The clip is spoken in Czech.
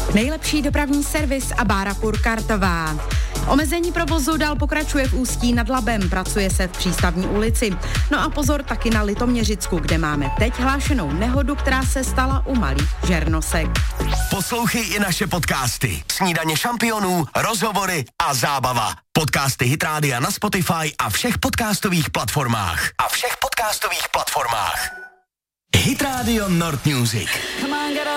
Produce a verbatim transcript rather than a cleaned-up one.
Nejlepší dopravní servis a Bára Purkartová. Omezení provozu dál pokračuje v Ústí nad Labem, pracuje se v Přístavní ulici. No a pozor taky na Litoměřicku, kde máme teď hlášenou nehodu, která se stala u malých žernosek. Poslouchej i naše podcasty. Snídaně šampionů, rozhovory a zábava. Podcasty Hit Rádia na Spotify a všech podcastových platformách. A všech podcastových platformách. Hit Radio Nord Music.